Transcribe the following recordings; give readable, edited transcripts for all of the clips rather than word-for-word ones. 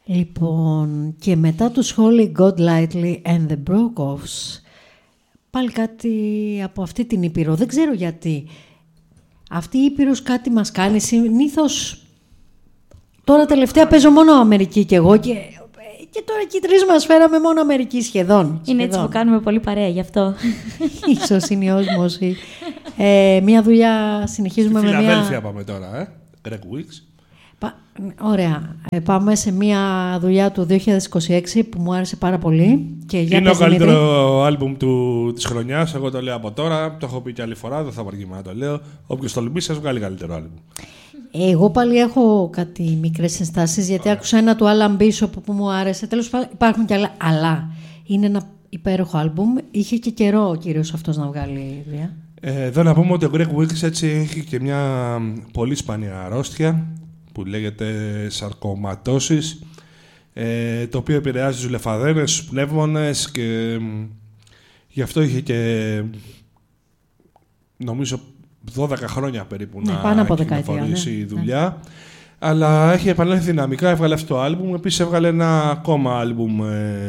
Λοιπόν, και μετά τους Holy Godlightly and the Brokoffs, πάλι κάτι από αυτή την Ήπειρο. Δεν ξέρω γιατί. Αυτή η Ήπειρος κάτι μας κάνει. Συνήθως, τώρα τελευταία παίζω μόνο Αμερική κι εγώ και τώρα και οι τρεις μας φέραμε μόνο Αμερική σχεδόν. Είναι έτσι που κάνουμε πολύ παρέα, γι' αυτό. Ίσως είναι η όσμωση. Μια δουλειά συνεχίζουμε Στη με μια... Φιλαδέλφια πάμε τώρα, Greg Weeks. Ωραία. Πάμε σε μια δουλειά του 2026 που μου άρεσε πάρα πολύ. Και Είναι ο καλύτερο άλμπουμ της χρονιάς. Εγώ το λέω από τώρα. Το έχω πει και άλλη φορά. Δεν θα βαριέμαι να το λέω. Όποιος τολμήσει, σας βγάλει καλύτερο άλμπουμ. Εγώ πάλι έχω κάτι μικρές ενστάσεις, γιατί άκουσα ένα του Alan Bishop που μου άρεσε. Τέλος πάντων, υπάρχουν κι άλλα. Αλλά είναι ένα υπέροχο άλμπουμ. Είχε και καιρό ο κύριος αυτός να βγάλει δουλειά. Εδώ να πούμε ότι ο Greg Weeks έτσι έχει και μια πολύ σπάνια αρρώστια που λέγεται σαρκωματώσεις, το οποίο επηρεάζει τους λεφαδένες, τους πνεύμονες και γι' αυτό είχε και νομίζω 12 χρόνια περίπου να κυκλοφορήσει η δουλειά. Αλλά έχει επανέλθει δυναμικά, έβγαλε αυτό το άλμπουμ. Επίσης έβγαλε ένα ακόμα άλμπουμ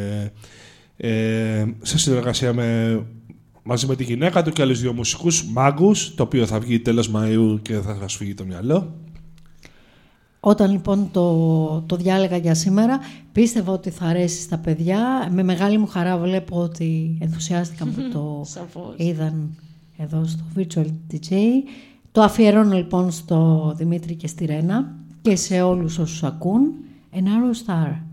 σε συνεργασία μαζί με τη γυναίκα του και άλλους δύο μουσικούς, Magus, το οποίο θα βγει τέλος Μαΐου και θα σας φύγει το μυαλό. Όταν λοιπόν το διάλεγα για σήμερα, πίστευα ότι θα αρέσει στα παιδιά. Με μεγάλη μου χαρά βλέπω ότι ενθουσιάστηκαν που το είδαν εδώ στο Virtual DJ. Το αφιερώνω λοιπόν στο Δημήτρη και στη Ρένα και σε όλους όσους ακούν. An Arrow Star.